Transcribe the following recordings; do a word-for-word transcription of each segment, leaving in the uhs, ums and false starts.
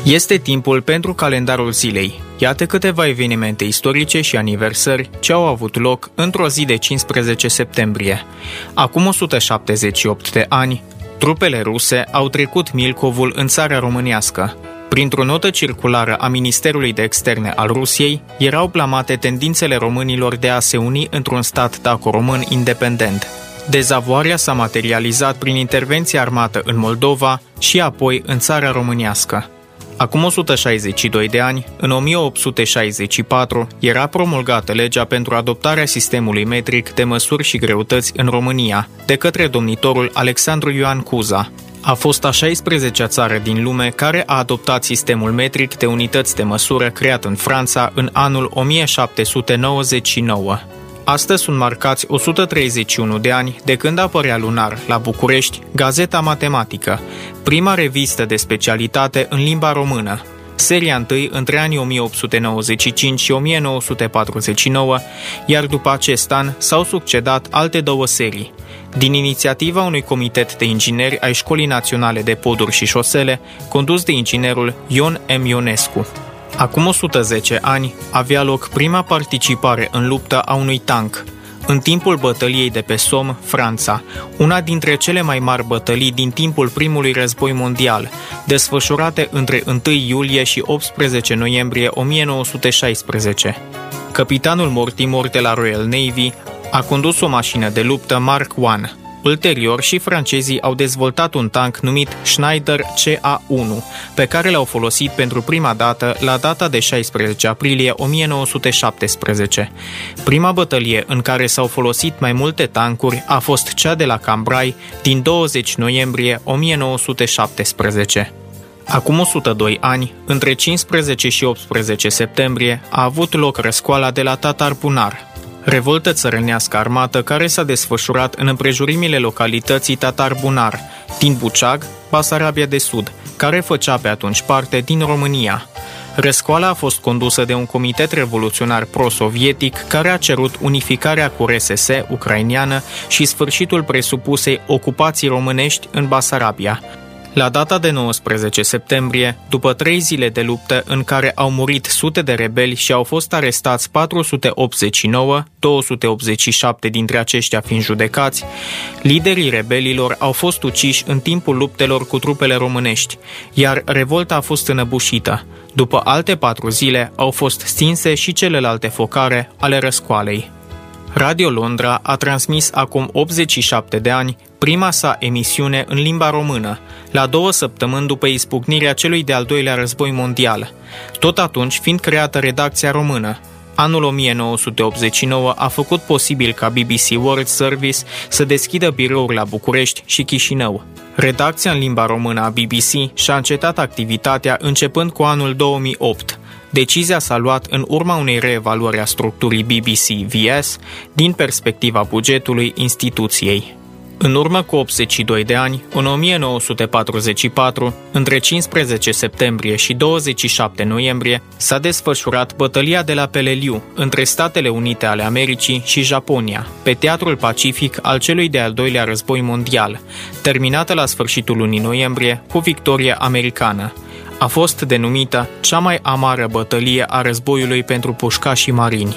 Este timpul pentru calendarul zilei. Iată câteva evenimente istorice și aniversări ce au avut loc într-o zi de cincisprezece septembrie. Acum o sută șaptezeci și opt de ani, trupele ruse au trecut Milcovul în țara românească. Printr-o notă circulară a Ministerului de Externe al Rusiei, erau blamate tendințele românilor de a se uni într-un stat daco-român independent. Dezavoarea s-a materializat prin intervenția armată în Moldova și apoi în țara românească. Acum o sută șaizeci și doi de ani, în o mie opt sute șaizeci și patru, era promulgată legea pentru adoptarea sistemului metric de măsuri și greutăți în România, de către domnitorul Alexandru Ioan Cuza. A fost a șaisprezecea țară din lume care a adoptat sistemul metric de unități de măsură creat în Franța în anul o mie șapte sute nouăzeci și nouă. Astăzi sunt marcați o sută treizeci și unu de ani de când apărea lunar la București Gazeta Matematică, prima revistă de specialitate în limba română. Seria întâi între anii o mie opt sute nouăzeci și cinci și o mie nouă sute patruzeci și nouă, iar după acest an s-au succedat alte două serii. Din inițiativa unui comitet de ingineri ai Școlii Naționale de Poduri și Șosele, condus de inginerul Ion M. Ionescu. Acum o sută zece ani avea loc prima participare în luptă a unui tank. În timpul bătăliei de pe Somme, Franța, una dintre cele mai mari bătălii din timpul primului război mondial, desfășurate între întâi iulie și optsprezece noiembrie o mie nouă sute șaisprezece. Capitanul Mortimer de la Royal Navy a condus o mașină de luptă Mark unu. Ulterior, și francezii au dezvoltat un tank numit Schneider C A unu, pe care l-au folosit pentru prima dată la data de șaisprezece aprilie o mie nouă sute șaptesprezece. Prima bătălie în care s-au folosit mai multe tancuri a fost cea de la Cambrai din douăzeci noiembrie o mie nouă sute șaptesprezece. Acum o sută doi ani, între cincisprezece și optsprezece septembrie, a avut loc răscoala de la Tatar Bunar, revoltă țărănească armată care s-a desfășurat în împrejurimile localității Tatar Bunar, din Buceag, Basarabia de Sud, care făcea pe atunci parte din România. Răscoala a fost condusă de un comitet revoluționar pro-sovietic care a cerut unificarea cu R S S ucraineană și sfârșitul presupusei ocupații românești în Basarabia. La data de nouăsprezece septembrie, după trei zile de luptă în care au murit sute de rebeli și au fost arestați patru sute optzeci și nouă, două sute optzeci și șapte dintre aceștia fiind judecați, liderii rebelilor au fost uciși în timpul luptelor cu trupele românești, iar revolta a fost înăbușită. După alte patru zile au fost stinse și celelalte focare ale răscoalei. Radio Londra a transmis acum optzeci și șapte de ani prima sa emisiune în limba română, la două săptămâni după izbucnirea celui de-al doilea război mondial, tot atunci fiind creată redacția română. Anul o mie nouă sute optzeci și nouă a făcut posibil ca B B C World Service să deschidă birouri la București și Chișinău. Redacția în limba română a B B C și-a încetat activitatea începând cu anul două mii opt. Decizia s-a luat în urma unei reevaluări a structurii B B C V S din perspectiva bugetului instituției. În urmă cu optzeci și doi de ani, în o mie nouă sute patruzeci și patru, între cincisprezece septembrie și douăzeci și șapte noiembrie, s-a desfășurat bătălia de la Peleliu între Statele Unite ale Americii și Japonia, pe teatrul pacific al celui de-al doilea război mondial, terminată la sfârșitul lunii noiembrie cu victorie americană. A fost denumită cea mai amară bătălie a războiului pentru pușcașii marini.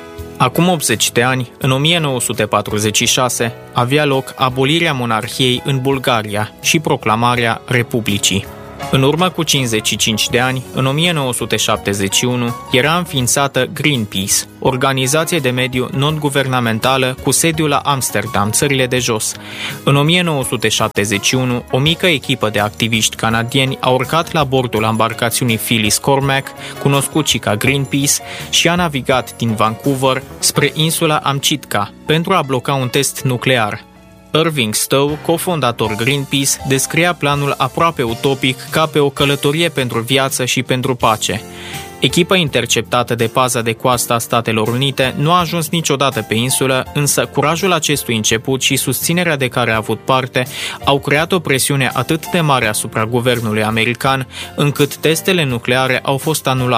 Acum optzeci de ani, în o mie nouă sute patruzeci și șase, avea loc abolirea monarhiei în Bulgaria și proclamarea Republicii. În urmă cu cincizeci și cinci de ani, în o mie nouă sute șaptezeci și unu, era înființată Greenpeace, organizație de mediu non-guvernamentală cu sediul la Amsterdam, țările de jos. În o mie nouă sute șaptezeci și unu, o mică echipă de activiști canadieni a urcat la bordul embarcațiunii Phyllis Cormac, cunoscut și ca Greenpeace, și a navigat din Vancouver spre insula Amchitka pentru a bloca un test nuclear. Irving Stowe, cofondator Greenpeace, descria planul aproape utopic ca pe o călătorie pentru viață și pentru pace. Echipa interceptată de paza de coastă a Statelor Unite nu a ajuns niciodată pe insulă, însă curajul acestui început și susținerea de care a avut parte au creat o presiune atât de mare asupra guvernului american, încât testele nucleare au fost anulate.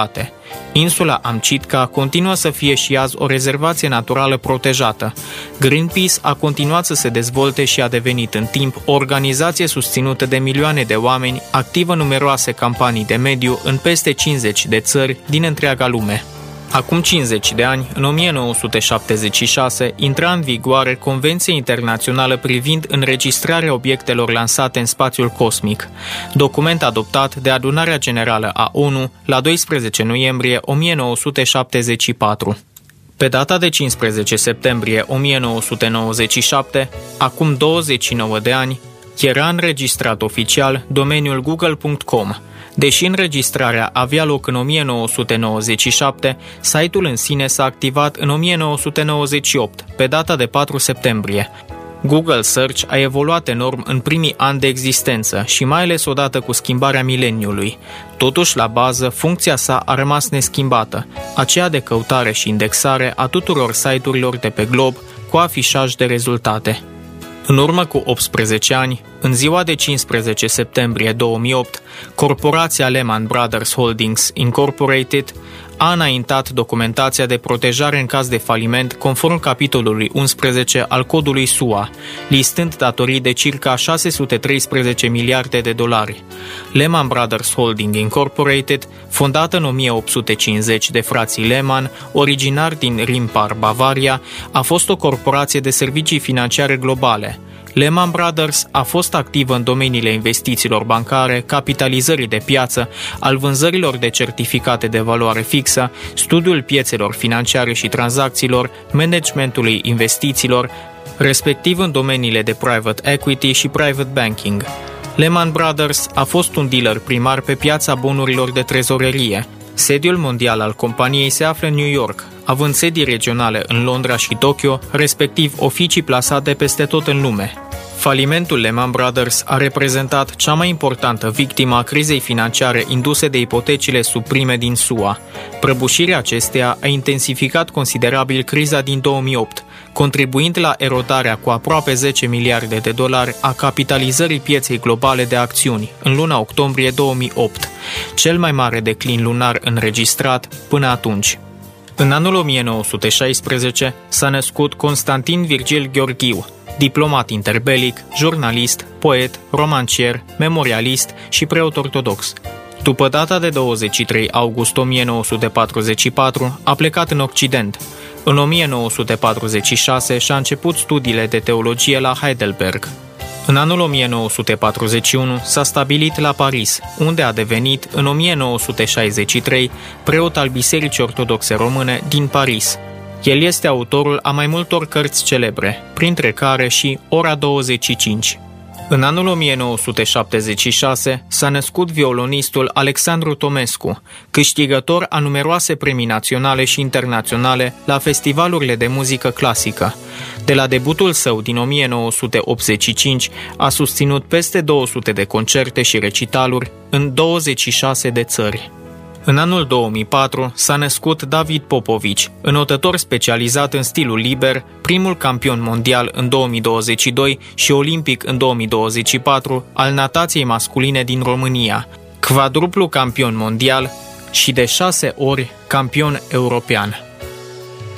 Insula Amchitka continuă să fie și azi o rezervație naturală protejată. Greenpeace a continuat să se dezvolte și a devenit în timp o organizație susținută de milioane de oameni, activă numeroase campanii de mediu în peste cincizeci de țări din întreaga lume. Acum cincizeci de ani, în o mie nouă sute șaptezeci și șase, intra în vigoare Convenția Internațională privind înregistrarea obiectelor lansate în spațiul cosmic, document adoptat de Adunarea Generală a O N U la doisprezece noiembrie o mie nouă sute șaptezeci și patru. Pe data de cincisprezece septembrie o mie nouă sute nouăzeci și șapte, acum douăzeci și nouă de ani, era înregistrat oficial domeniul google punct com. Deși înregistrarea avea loc în o mie nouă sute nouăzeci și șapte, site-ul în sine s-a activat în o mie nouă sute nouăzeci și opt, pe data de patru septembrie. Google Search a evoluat enorm în primii ani de existență și mai ales odată cu schimbarea mileniului. Totuși, la bază, funcția sa a rămas neschimbată, aceea de căutare și indexare a tuturor site-urilor de pe glob cu afișaj de rezultate. În urmă cu optsprezece ani, în ziua de cincisprezece septembrie două mii opt, corporația Lehman Brothers Holdings Incorporated a înaintat documentația de protejare în caz de faliment conform capitolului unsprezece al codului S U A, listând datorii de circa șase sute treisprezece miliarde de dolari. Lehman Brothers Holdings Incorporated, fondată în o mie opt sute cincizeci de frații Lehman, originar din Rimpar, Bavaria, a fost o corporație de servicii financiare globale. Lehman Brothers a fost activă în domeniile investițiilor bancare, capitalizării de piață, al vânzărilor de certificate de valoare fixă, studiul piețelor financiare și tranzacțiilor, managementului investițiilor, respectiv în domeniile de private equity și private banking. Lehman Brothers a fost un dealer primar pe piața bunurilor de trezorerie. Sediul mondial al companiei se află în New York, având sedii regionale în Londra și Tokyo, respectiv oficii plasate peste tot în lume. Falimentul Lehman Brothers a reprezentat cea mai importantă victimă a crizei financiare induse de ipotecile subprime din S U A. Prăbușirea acesteia a intensificat considerabil criza din două mii opt, contribuind la erodarea cu aproape zece miliarde de dolari a capitalizării pieței globale de acțiuni în luna octombrie două mii opt, cel mai mare declin lunar înregistrat până atunci. În anul o mie nouă sute șaisprezece s-a născut Constantin Virgil Gheorghiu, diplomat interbelic, jurnalist, poet, romancier, memorialist și preot ortodox. După data de douăzeci și trei august o mie nouă sute patruzeci și patru, a plecat în Occident. În o mie nouă sute patruzeci și șase și-a început studiile de teologie la Heidelberg. În anul o mie nouă sute patruzeci și unu s-a stabilit la Paris, unde a devenit, în o mie nouă sute șaizeci și trei, preot al Bisericii Ortodoxe Române din Paris. El este autorul a mai multor cărți celebre, printre care și Ora douăzeci și cinci. În anul o mie nouă sute șaptezeci și șase s-a născut violonistul Alexandru Tomescu, câștigător a numeroase premii naționale și internaționale la festivalurile de muzică clasică. De la debutul său din o mie nouă sute optzeci și cinci a susținut peste două sute de concerte și recitaluri în douăzeci și șase de țări. În anul două mii patru s-a născut David Popovici, înotător specializat în stilul liber, primul campion mondial în două mii douăzeci și doi și olimpic în două mii douăzeci și patru al natației masculine din România, quadruplu campion mondial și de șase ori campion european.